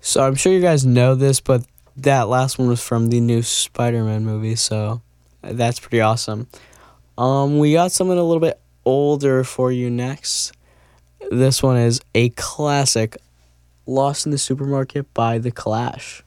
So I'm sure you guys know this, but that last one was from the new Spider-Man movie, so that's pretty awesome. We got something a little bit older for you next. This one is a classic, Lost in the Supermarket by The Clash.